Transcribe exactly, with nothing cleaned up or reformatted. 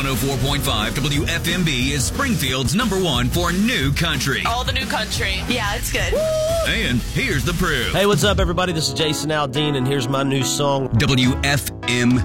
one oh four point five W F M B is Springfield's number one for new country. All the new country. Yeah, it's good. And here's the proof. Hey, what's up, everybody? This is Jason Aldean, and here's my new song. W F M